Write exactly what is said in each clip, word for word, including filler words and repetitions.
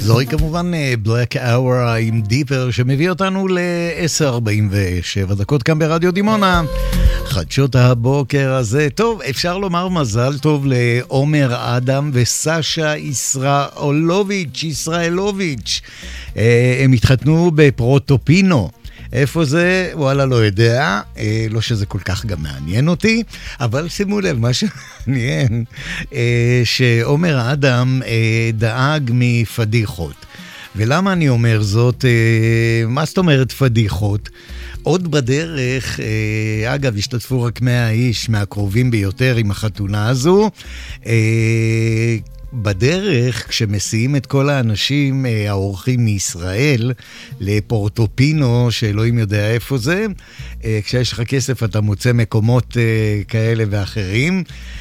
זוהי כמובן Black Hour עם דיפר שמביא אותנו ל-עשר ארבעים ושבע דקות כאן ברדיו דימונה. חדשות הבוקר הזה. טוב, אפשר לומר מזל טוב לעומר אדם וסשה ישראלוביץ' ישראלוביץ'. הם התחתנו בפרוטופינו. איפה זה? וואלה, לא יודע. אה, לא שזה כל כך גם מעניין אותי, אבל שימו לב, מה שמעניין, אה, שעומר אדם אה, דאג מפדיחות. ולמה אני אומר זאת? אה, מה זאת אומרת פדיחות? עוד בדרך, אה, אגב, השתתפו רק מאה איש מהקרובים ביותר עם החתונה הזו, אה, בדרך, כשמסיעים את כל האנשים, האורחים מישראל, לפורטופינו, שאלוהים יודע איפה זה, כשיש לך כסף אתה מוצא מקומות כאלה ואחרים,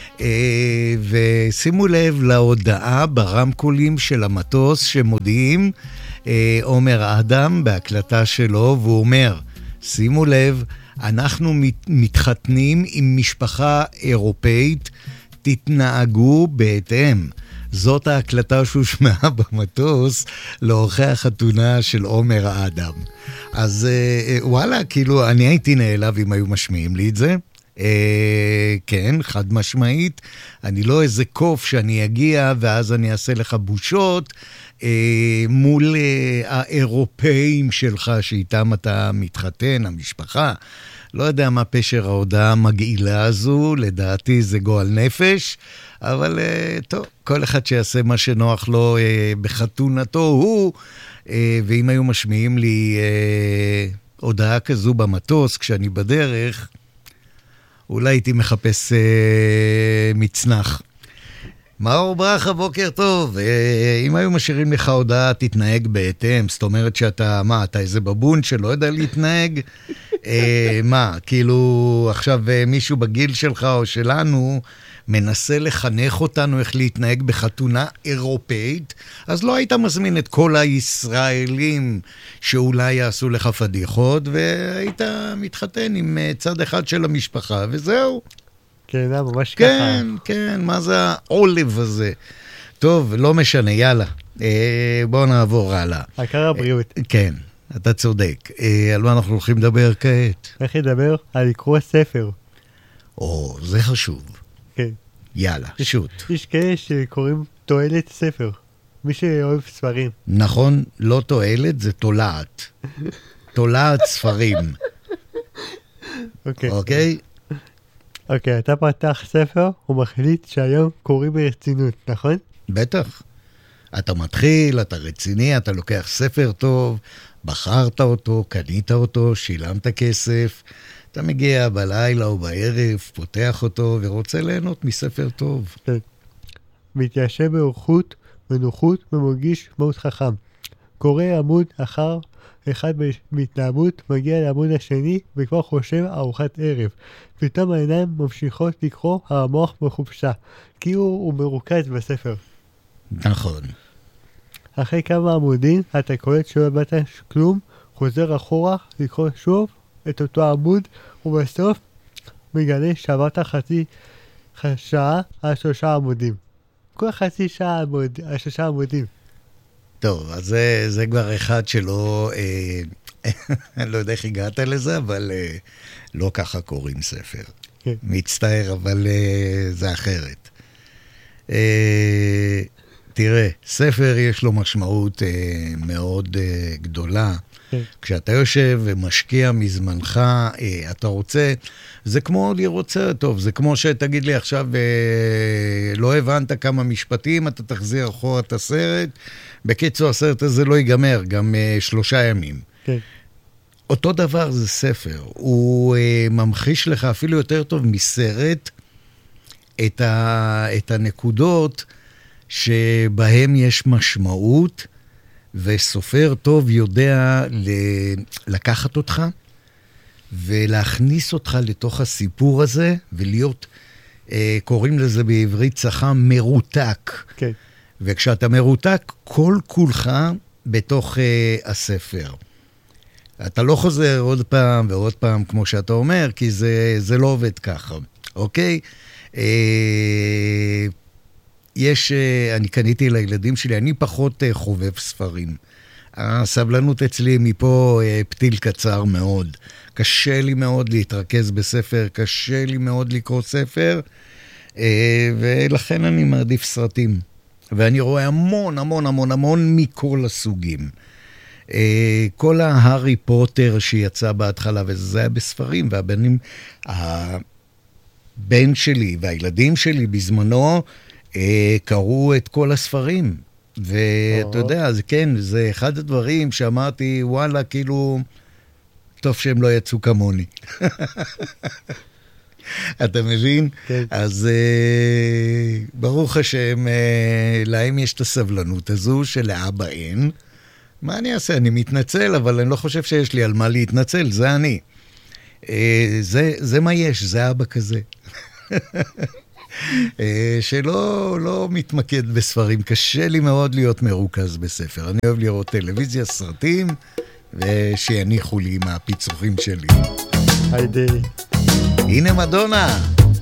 ושימו לב להודעה ברמקולים של המטוס שמודיעים, עומר אדם בהקלטה שלו, והוא אומר, שימו לב, אנחנו מתחתנים עם משפחה אירופאית, תתנהגו בהתאם. זאת ההקלטה שהוא שמע במטוס לאורחי החתונה של עומר אדם. אז וואלה, כאילו, אני הייתי נעלב אם היו משמיעים לי את זה. אה, כן, חד משמעית. אני לא איזה קוף שאני אגיע ואז אני אעשה לך בושות אה, מול אה, האירופאים שלך שאיתם אתה מתחתן, המשפחה. לא יודע מה פשר ההודעה המגעילה הזו, לדעתי זה גועל נפש, אבל טוב, כל אחד שיעשה מה שנוח לו בחתונתו הוא, ואם היו משמיעים לי הודעה כזו במטוס כשאני בדרך, אולי הייתי מחפש מצנח. מאור ברכה, בוקר טוב. אם היו משאירים לך הודעה, תתנהג בהתאם. זאת אומרת שאתה, מה, אתה איזה בבון שלא יודע להתנהג? מה, כאילו עכשיו מישהו בגיל שלך או שלנו מנסה לחנך אותנו איך להתנהג בחתונה אירופאית, אז לא היית מזמין את כל הישראלים שאולי יעשו לך פדיחות, והיית מתחתן עם צד אחד של המשפחה, וזהו. כן, זה ממש כן, ככה. כן, כן, מה זה העולב הזה? טוב, לא משנה, יאללה. אה, בואו נעבור הלאה. העיקר הבריאות. אה, כן, אתה צודק. אה, על מה אנחנו הולכים לדבר כעת? איך לדבר? על לקרוא ספר. או, זה חשוב. כן. יאללה, שוט. יש כאלה שקוראים תועלת ספר. מי שאוהב ספרים. נכון, לא תועלת, זה תולעת. תולעת ספרים. אוקיי. אוקיי? אוקיי, אתה פתח ספר, הוא מחליט שהיום קוראים ברצינות, נכון? בטח. אתה מתחיל, אתה רציני, אתה לוקח ספר טוב, בחרת אותו, קנית אותו, שילמת כסף, אתה מגיע בלילה או בערב, פותח אותו ורוצה ליהנות מספר טוב. כן. מתיישב באורחות, בנוחות ומרגיש מאוד חכם. קורא עמוד אחר אחד בהתלהבות, מגיע לעמוד השני וכבר חושב ארוחת ערב. פתאום העיניים ממשיכות לקרוא, המוח בחופשה, כי הוא, הוא מרוכז בספר. נכון. אחרי כמה עמודים, אתה קולט שלא הבאת כלום, חוזר אחורה לקרוא שוב את אותו עמוד, ובסוף מגלה שעברת חצי שעה על שלושה עמודים. כל חצי שעה עמוד, על שלושה עמודים. טוב, אז זה, זה כבר אחד שלא, אה, אני לא יודע איך הגעת לזה, אבל אה, לא ככה קוראים ספר. כן. מצטער, אבל אה, זה אחרת. אה, תראה, ספר יש לו משמעות אה, מאוד אה, גדולה. כן. כשאתה יושב ומשקיע מזמנך, אה, אתה רוצה, זה כמו לראות סרט טוב, זה כמו שתגיד לי עכשיו, אה, לא הבנת כמה משפטים, אתה תחזיר אחורה את הסרט, בקיצור הסרט הזה לא ייגמר, גם אה, שלושה ימים. כן. אותו דבר זה ספר, הוא אה, ממחיש לך אפילו יותר טוב מסרט, את, ה, את הנקודות שבהם יש משמעות, וסופר טוב יודע ל- לקחת אותך, ולהכניס אותך לתוך הסיפור הזה, ולהיות, אה, קוראים לזה בעברית צחה, מרותק. כן. וכשאתה מרותק, כל כולך בתוך אה, הספר. אתה לא חוזר עוד פעם ועוד פעם, כמו שאתה אומר, כי זה, זה לא עובד ככה, אוקיי? אה, יש, אני קניתי לילדים שלי, אני פחות חובב ספרים. הסבלנות אצלי מפה פתיל קצר מאוד. קשה לי מאוד להתרכז בספר, קשה לי מאוד לקרוא ספר, ולכן אני מעדיף סרטים. ואני רואה המון, המון, המון, המון מכל הסוגים. כל ההארי פוטר שיצא בהתחלה, וזה היה בספרים, והבנים, הבן שלי והילדים שלי בזמנו, קראו את כל הספרים. ואתה יודע, זה כן, זה אחד הדברים שאמרתי, וואלה, כאילו, טוב שהם לא יצאו כמוני. אתה מבין? כן. אז uh, ברוך השם, uh, להם יש את הסבלנות הזו שלאבא אין. מה אני אעשה? אני מתנצל, אבל אני לא חושב שיש לי על מה להתנצל, זה אני. Uh, זה, זה מה יש, זה אבא כזה. uh, שלא לא מתמקד בספרים. קשה לי מאוד להיות מרוכז בספר. אני אוהב לראות טלוויזיה, סרטים, ושיניחו לי מהפיצוחים שלי. היידי. הנה מדונה.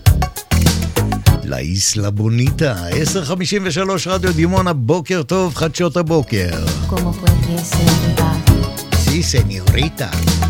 לאיסלה בוניטה, עשר חמישים ושלוש רדיו דימונה, בוקר טוב, חדשות הבוקר. Como puede ser verdad. Sí, señorita.